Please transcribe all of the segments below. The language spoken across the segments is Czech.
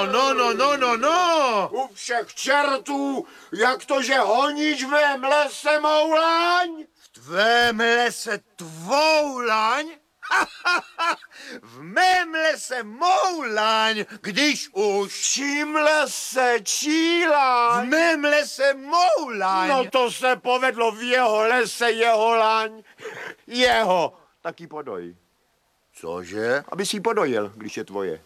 No. U všech čertů, jak to, že honíš v mém lese mou laň? V tvém lese tvou laň? V mém lese mou laň, když už. V čím lese, čí laň? V mém lese mou laň. No to se povedlo, v jeho lese jeho laň. Jeho, taky podoj. Cože? Aby si ji podojil, když je tvoje.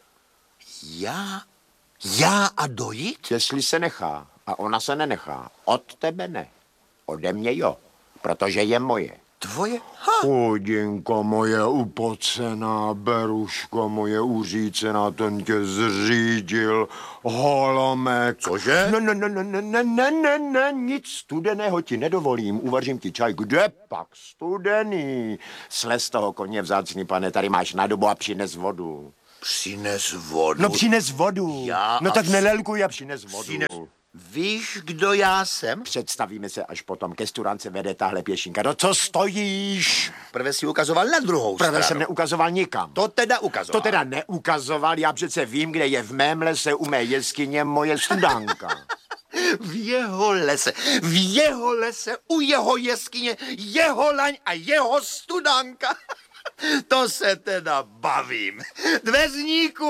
Já a dojít? Jestli se nechá, a ona se nenechá, od tebe ne, ode mě jo, protože je moje. Tvoje? Chudinko moje upocená, beruško moje uřícená, ten tě zřídil, holomek. Cože? Ne, nic studeného ti nedovolím, uvařím ti čaj. Kde pak studený? Slez toho koně vzácný, pane, tady máš nádobu a přines vodu. Přines vodu. No přines vodu. No tak nelelkuj a přines vodu. Víš, kdo já jsem? Představíme se až potom. Ke studance vede tahle pěšinka. No co stojíš? Prve si ukazoval na druhou Prvé stranu. jsem neukazoval nikam. To teda ukazoval. To teda neukazoval, já přece vím, kde je v mém lese u mé jeskyně moje studánka. V jeho lese, u jeho jeskyně, jeho laň a jeho studánka. To se teda bavím. Dveřníku,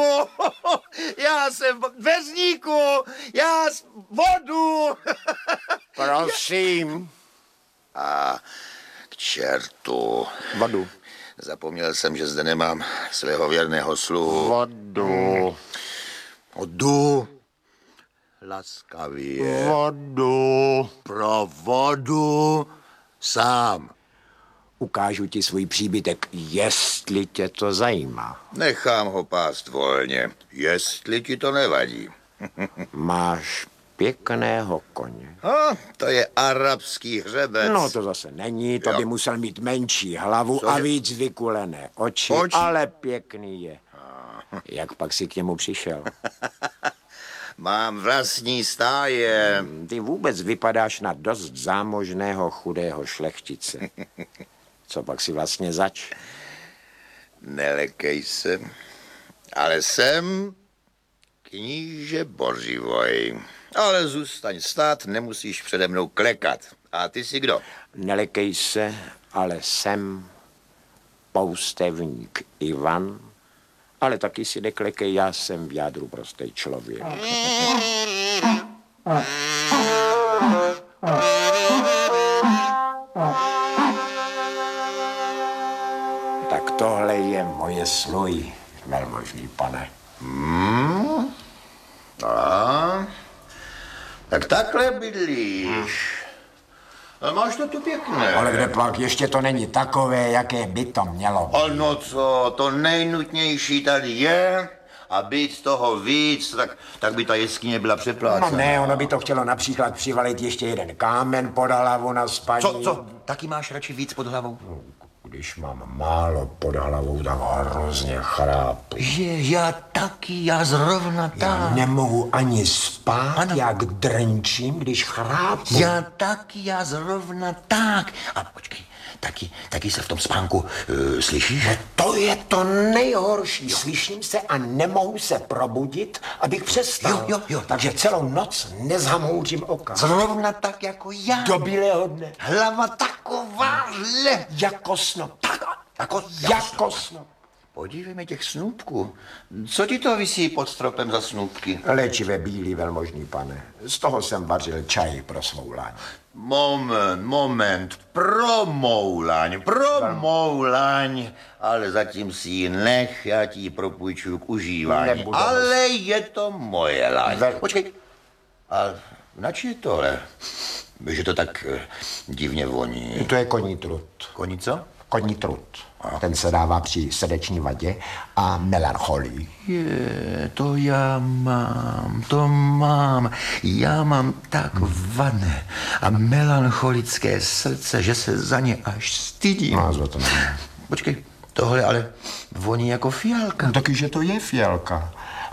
vodu. Prosím. A k čertu. Vodu. Zapomněl jsem, že zde nemám svého věrného sluhu. Vodu. Vodu. Laskavě. Vodu. Pro vodu sám. Ukážu ti svůj příbytek, jestli tě to zajímá. Nechám ho pást volně, jestli ti to nevadí. Máš pěkného koně. To je arabský hřebec. No to zase není, to by musel mít menší hlavu a víc vykulené oči, ale pěkný je. Jak pak si k němu přišel? Mám vlastní stáje. Ty vůbec vypadáš na dost zámožného chudého šlechtice. Co pak si vlastně zač? Nelekej se, ale jsem kníže Bořivoj. Ale zůstaň stát, nemusíš přede mnou klekat. A ty jsi kdo? Nelekej se, ale jsem poustevník Ivan, ale taky si neklekej, já jsem v jádru prostý člověk. Tak tohle je moje sluj, velmožný pane. Tak takhle bydlíš. A máš to tu pěkné. Ale kde pak, ještě to není takové, jaké by to mělo být. No co, to nejnutnější tady je a být toho víc, tak by ta jeskyně byla přeplácená. No ne, ono by to chtělo například přivalit ještě jeden kámen pod hlavu na spaní. Co? Taky máš radši víc pod hlavou? Když mám málo pod hlavou, tak hrozně chrápu. Já zrovna tak. Já nemohu ani spát, jak drnčím, když chrápu. Já zrovna tak. A počkej, taky se v tom spánku slyšíš? No to je to nejhorší. Slyším se a nemohu se probudit, abych přestal. Jo. Takže celou noc nezhamouřím oka. Zrovna tak jako já. Do bílého dne. Hlava takováhle. Jako snop. Jako snop. Podívejme těch snůpků. Co ti to visí pod stropem za snůpky? Léčivé bílý, velmožný pane. Z toho jsem vařil čaj pro svou laň. Moment. Pro mou laň. Ale zatím si ji nech, já ti ji propůjčuju k užívání. Nebude Ale je to moje laň. Počkej. A nač je tohle? Že to tak divně voní. To je koní trut. Koní co? Koní trut. Ten se dává při srdeční vadě a melancholii. To mám. Já mám tak vadné a melancholické srdce, že se za ně až stydím. No, to nevím. Počkej, tohle ale voní jako fialka. No, taky, že to je fialka.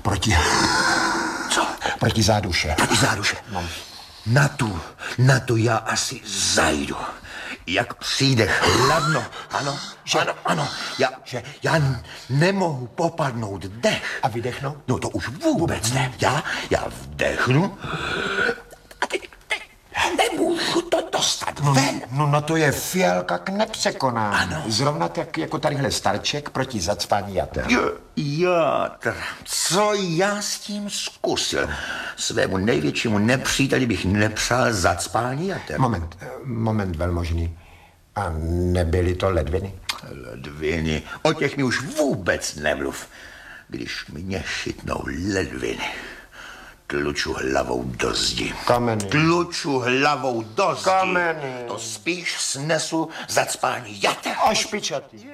Co? Proti záduše. Proti záduše. No. Na tu já asi zajdu. jak přijde chladno. Ano, ano. Já nemohu popadnout dech. A vydechnout? No to už vůbec ne. Já vdechnu a teď nemůžu to dostat ven. No to je fialka k nepřekonání. Ano. Zrovna tak jako tadyhle starček proti zacpání jater. Játr, co já s tím zkusil? Svému největšímu nepříteli bych nepřál zacpání jater. Moment, velmožný. A nebyly to ledviny? Ledviny, o těch mi už vůbec nemluv. Když mě chytnou ledviny, tluču hlavou do zdi. Kameny. Tluču hlavou do zdi. Kameny. To spíš snesu zacpání jater. A špičatý.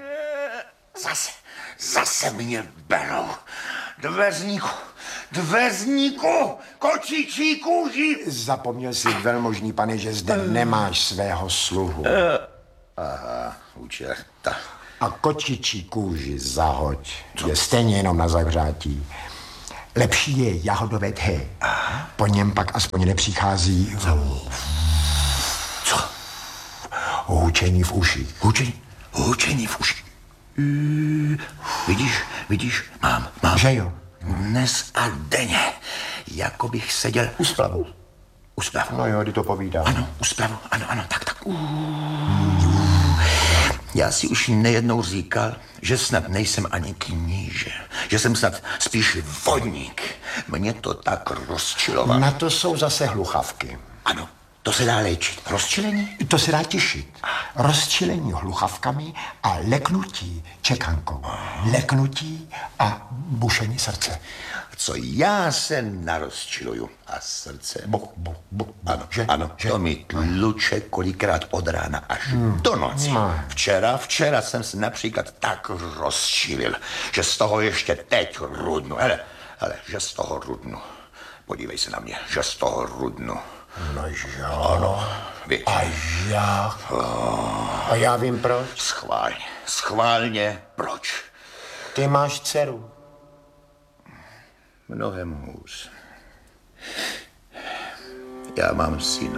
Zase mě berou. Dveřníku, kočičí kůži. Zapomněl si, velmožný pane, že zde nemáš svého sluhu. Aha, učerta. A kočičí kůži zahoď. Je stejně jenom na zahřátí. Lepší je jahodové té. Po něm pak aspoň nepřichází Co? hučení v uších. Hučení v uši. Vidíš, mám. Že jo? Dnes a denně, jako bych seděl u splavu. No jo, ty to povídá. Ano, u splavu, ano, tak. Já si už nejednou říkal, že snad nejsem ani kníže, že jsem snad spíš vodník. Mě to tak rozčilovalo. Na to jsou zase hluchavky. Ano, to se dá léčit. Rozčilení? To se dá těšit. Rozčilení hluchavkami a leknutí čekankou. Leknutí a bušení srdce. Co já se narozčiluju a srdce. Ano, Že? to mi tluče kolikrát od rána až do noci. Včera jsem se například tak rozčilil, že z toho ještě teď rudnu. Hele, že z toho rudnu. Podívej se na mě, že z toho rudnu. No jo. Ano, víš. A já? A já vím proč. Schválně, proč? Ty máš dceru. Mnohem hůř. Já mám syna.